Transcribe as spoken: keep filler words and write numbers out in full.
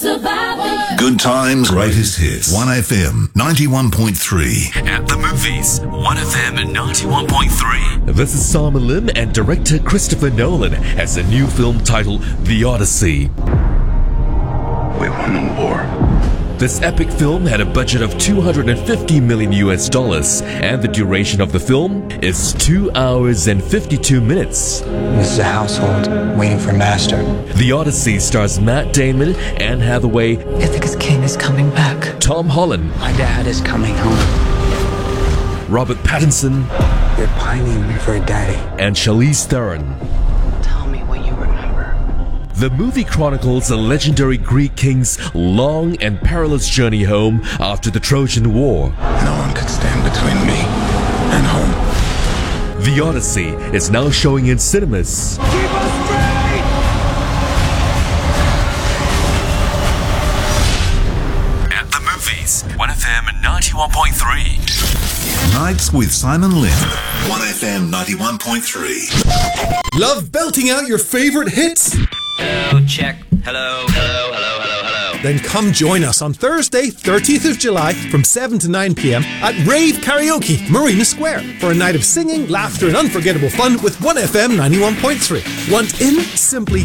surviving. Good times, greatest hits. one F M ninety-one point three. At the movies, one F M ninety-one point three. This is Simon Lim, and director Christopher Nolan has a new film titled The Odyssey. We won the war. This epic film had a budget of two hundred fifty million U S dollars, and the duration of the film is two hours and fifty-two minutes. This is a household waiting for master. The Odyssey stars Matt Damon, Anne Hathaway, Ithaca's king is coming back. Tom Holland, My dad is coming home. Robert Pattinson, You're pining for a daddy. and Charlize Theron. Tell me what you remember. The movie chronicles a legendary Greek king's long and perilous journey home after the Trojan War. No one could stand between me and home. The Odyssey is now showing in cinemas. At the movies, one F M ninety-one point three. Nights with Simon Lim. one F M ninety-one point three. Love belting out your favorite hits? Hello, check. Hello, hello, hello, hello, hello. Then come join us on Thursday, thirtieth of July from seven to nine p.m. at Rave Karaoke, Marina Square, for a night of singing, laughter, and unforgettable fun with one F M ninety-one point three. Want in? Simply